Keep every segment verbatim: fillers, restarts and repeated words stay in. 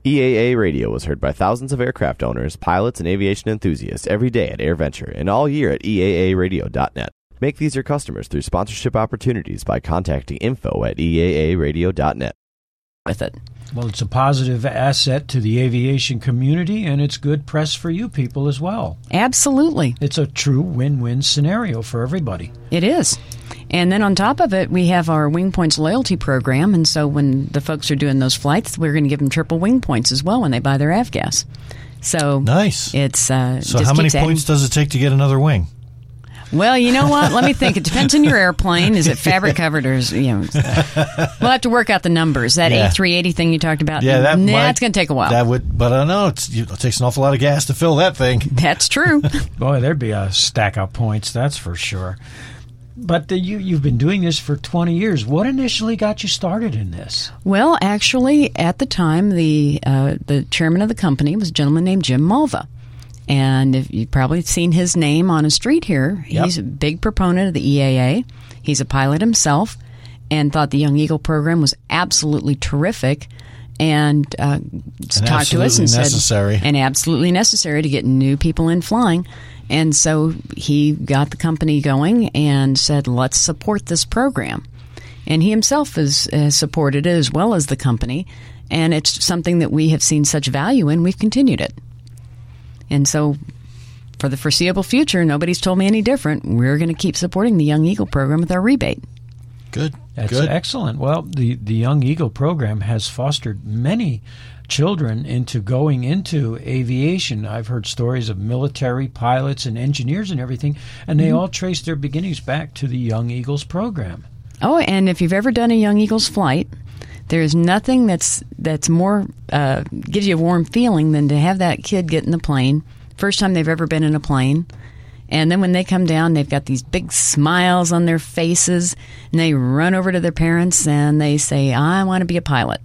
E A A Radio is heard by thousands of aircraft owners, pilots, and aviation enthusiasts every day at AirVenture and all year at E A A radio dot net. Make these your customers through sponsorship opportunities by contacting info at E A A radio dot net. With it. Well, it's a positive asset to the aviation community, and it's good press for you people as well. Absolutely. It's a true win-win scenario for everybody. It is. And then on top of it, we have our Wing Points loyalty program, and so when the folks are doing those flights, we're going to give them triple Wing Points as well when they buy their avgas. So nice. It's uh, so how many points does it take to get another wing? Well, you know what? Let me think. It depends on your airplane. Is it fabric covered or is, you know? We'll have to work out the numbers. That yeah. A three eighty thing you talked about. Yeah, that nah, might, it's going to take a while. That would, but I don't know. It's, it takes an awful lot of gas to fill that thing. That's true. Boy, there'd be a stack of points. That's for sure. But the, you, you've been doing this for twenty years. What initially got you started in this? Well, actually, at the time, the uh, the chairman of the company was a gentleman named Jim Malva. And if you've probably seen his name on a street here. Yep. He's a big proponent of the E A A. He's a pilot himself and thought the Young Eagle program was absolutely terrific and, uh, and talked to us and necessary. said, and absolutely necessary to get new people in flying. And so he got the company going and said, let's support this program. And he himself has uh, supported it as well as the company. And it's something that we have seen such value in. We've continued it. And so for the foreseeable future, nobody's told me any different. We're going to keep supporting the Young Eagle program with our rebate. Good. That's Good. excellent. Well, the, the Young Eagle program has fostered many children into going into aviation. I've heard stories of military pilots and engineers and everything, and they mm-hmm. all trace their beginnings back to the Young Eagles program. Oh, and if you've ever done a Young Eagles flight, there's nothing that's that's more uh, gives you a warm feeling than to have that kid get in the plane, first time they've ever been in a plane, and then when they come down, they've got these big smiles on their faces, and they run over to their parents and they say, I want to be a pilot.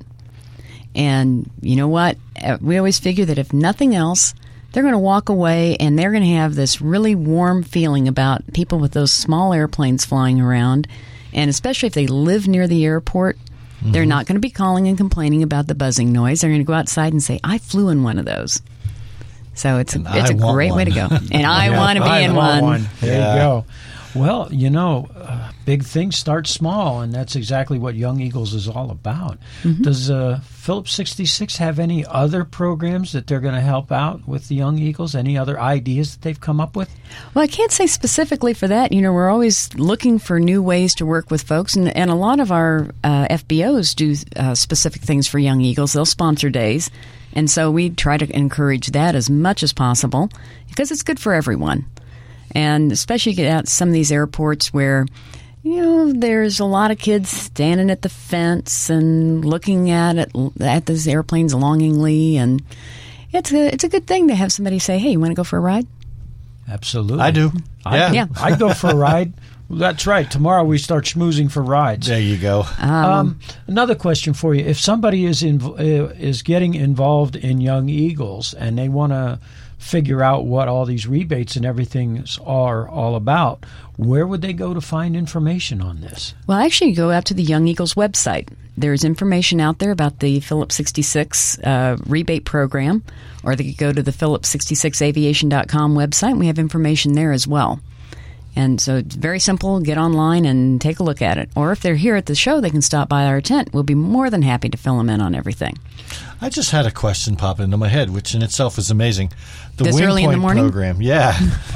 And you know what? We always figure that if nothing else, they're going to walk away and they're going to have this really warm feeling about people with those small airplanes flying around, and especially if they live near the airport. Mm-hmm. They're not going to be calling and complaining about the buzzing noise. They're going to go outside and say, I flew in one of those. So it's a, it's a great one. way to go. And I yeah, want to be I in want one. one. There yeah. you go. Well, you know, uh, big things start small, and that's exactly what Young Eagles is all about. Mm-hmm. Does uh, Phillips sixty-six have any other programs that they're going to help out with the Young Eagles? Any other ideas that they've come up with? Well, I can't say specifically for that. You know, we're always looking for new ways to work with folks, and, and a lot of our uh, F B Os do uh, specific things for Young Eagles. They'll sponsor days, and so we try to encourage that as much as possible because it's good for everyone. And especially at some of these airports where, you know, there's a lot of kids standing at the fence and looking at it, at those airplanes longingly, and it's a it's a good thing to have somebody say, "Hey, you want to go for a ride?" Absolutely, I do. I, yeah, yeah. I'd go for a ride. That's right. Tomorrow we start schmoozing for rides. There you go. Um, um, another question for you: if somebody is in, uh, is getting involved in Young Eagles and they want to figure out what all these rebates and everything are all about, where would they go to find information on this? Well, actually, go out to the Young Eagles website. There's information out there about the Phillips sixty-six uh, rebate program, or they could go to the Phillips sixty-six aviation dot com website, and we have information there as well. And so it's very simple. Get online and take a look at it. Or if they're here at the show, they can stop by our tent. We'll be more than happy to fill them in on everything. I just had a question pop into my head, which in itself is amazing. The This Wing early Point in the morning? program, yeah.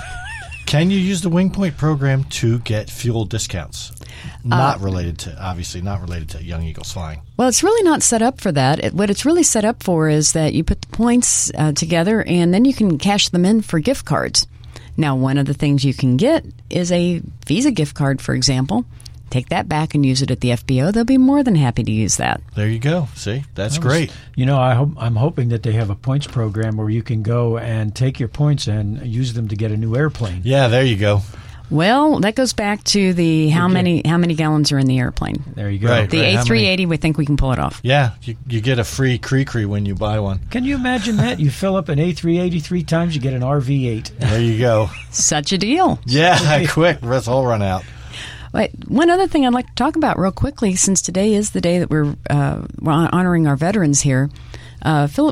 Can you use the Wing Point program to get fuel discounts? Not uh, related to, obviously, not related to Young Eagles flying. Well, it's really not set up for that. It, what it's really set up for is that you put the points uh, together, and then you can cash them in for gift cards. Now, one of the things you can get is a Visa gift card, for example. Take that back and use it at the F B O. They'll be more than happy to use that. There you go. See, that's that was, great. You know, I hope, I'm hoping that they have a points program where you can go and take your points and use them to get a new airplane. Yeah, there you go. Well, that goes back to the how many how many gallons are in the airplane. There you go. Right, the right. A three eighty, we think we can pull it off. Yeah, you, you get a free Cree-Cree when you buy one. Can you imagine that? You fill up an A three eighty three times, you get an R V eight. There you go. Such a deal. Yeah, quick. Let's all run out. Wait, one other thing I'd like to talk about real quickly, since today is the day that we're, uh, we're honoring our veterans here. Uh, Phillips